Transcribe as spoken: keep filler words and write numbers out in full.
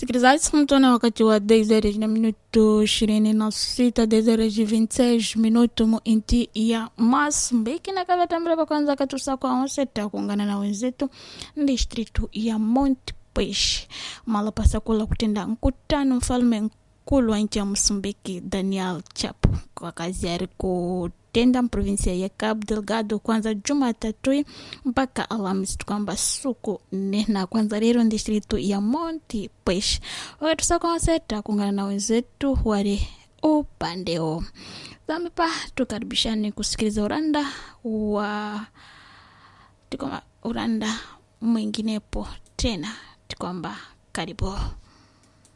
Sikilizaji, mtona wakati wa dezere na minuto ishirini na sita dezere vintage minuto mu inti ya Mozambique na kava tambula kwanza katusa kwa onseta kuungana na wenzetu distritu ya Montepuez mala pasa kula kutenda mkutano mfalme mkulu wa nchi ya Mozambique Daniel Chapo kwa kazi ya kutenda provinsia ya Cabo Delgado kwanza Jumatatu mpaka Alhamisi kwamba suku nena kwanza lero distritu ya Montepuez wakati sasa kwa seta kuungana na wenzetu wale upandeo zamipa tukaribishani kusikiliza uranda wa tikoma uranda mwinginepo tena tikwamba karibu.